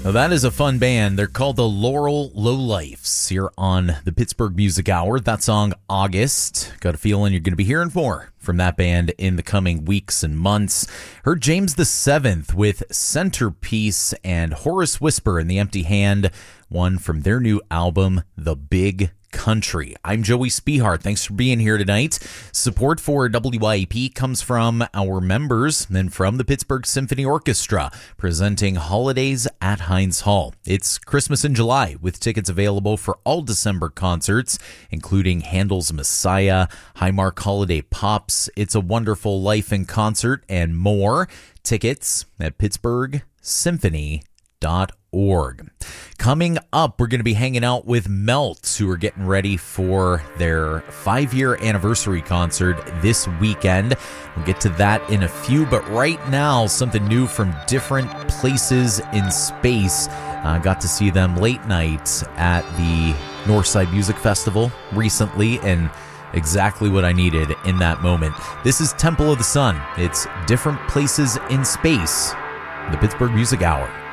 Now that is a fun band. They're called the Laurel Lowlifes here on the Pittsburgh Music Hour. That song, August. Got a feeling you're going to be hearing more from that band in the coming weeks and months. Heard James VII with Centerpiece and Horace Whisper in the Empty Hand, one from their new album, The Big Country. I'm Joey Spehar. Thanks for being here tonight. Support for WYAP comes from our members and from the Pittsburgh Symphony Orchestra, presenting Holidays at Heinz Hall. It's Christmas in July, with tickets available for all December concerts, including Handel's Messiah, Highmark Holiday Pops, It's a Wonderful Life in Concert, and more. Tickets at pittsburghsymphony.org. Coming up, we're going to be hanging out with Melt, who are getting ready for their 5-year anniversary concert this weekend. We'll get to that in a few, but right now, something new from Different Places in Space. I got to see them late night at the Northside Music Festival recently, and exactly what I needed in that moment. This is Temple of the Sun. It's Different Places in Space, the Pittsburgh Music Hour.